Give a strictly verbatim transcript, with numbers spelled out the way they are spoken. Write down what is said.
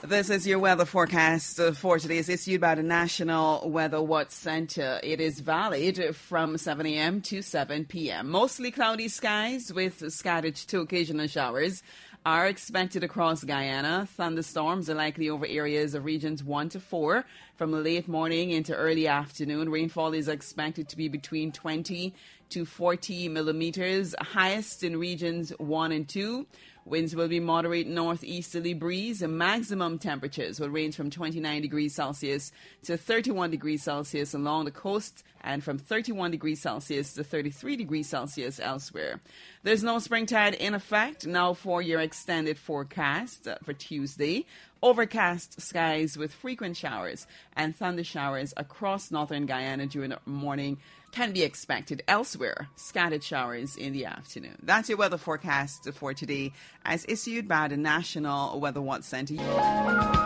This is your weather forecast for today. It's issued by the National Weather Watch Center. It is valid from seven a.m. to seven p.m. Mostly cloudy skies with scattered to occasional showers are expected across Guyana. Thunderstorms are likely over areas of regions one to four from late morning into early afternoon. Rainfall is expected to be between twenty to forty millimeters, highest in regions one and two. Winds will be moderate northeasterly breeze. Maximum temperatures will range from twenty-nine degrees Celsius to thirty-one degrees Celsius along the coast and from thirty-one degrees Celsius to thirty-three degrees Celsius elsewhere. There's no spring tide in effect. Now for your extended forecast for Tuesday. Overcast skies with frequent showers and thunder showers across northern Guyana during the morning can be expected. Elsewhere, scattered showers in the afternoon. That's your weather forecast for today as issued by the National Weather Watch Center.